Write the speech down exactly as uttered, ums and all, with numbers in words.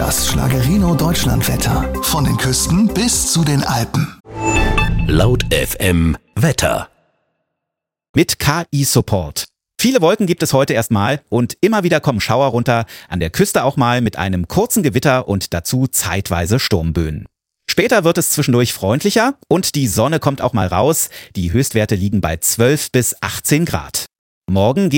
Das Schlagerino Deutschlandwetter. Von den Küsten bis zu den Alpen. Laut F M Wetter. Mit K I-Support. Viele Wolken gibt es heute erstmal und immer wieder kommen Schauer runter, an der Küste auch mal mit einem kurzen Gewitter und dazu zeitweise Sturmböen. Später wird es zwischendurch freundlicher und die Sonne kommt auch mal raus. Die Höchstwerte liegen bei zwölf bis achtzehn Grad. Morgen